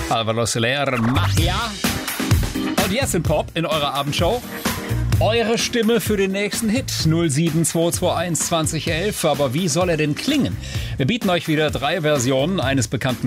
Alvaro Soler, Magia. Und jetzt im Pop in eurer Abendshow. Eure Stimme für den nächsten Hit 07221 2011. Aber wie soll er denn klingen? Wir bieten euch wieder 3 Versionen eines bekannten